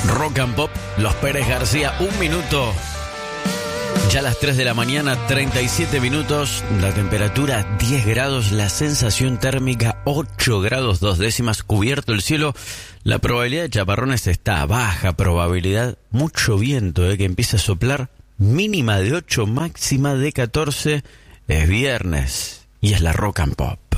Rock and Pop, Los Pérez García, 1 minuto. Ya a las 3 de la mañana, 37 minutos, la temperatura 10 grados, la sensación térmica 8 grados 2 décimas, cubierto el cielo. La probabilidad de chaparrones está baja, probabilidad, mucho viento que empieza a soplar, mínima de 8, máxima de 14. Es viernes y es la Rock and Pop.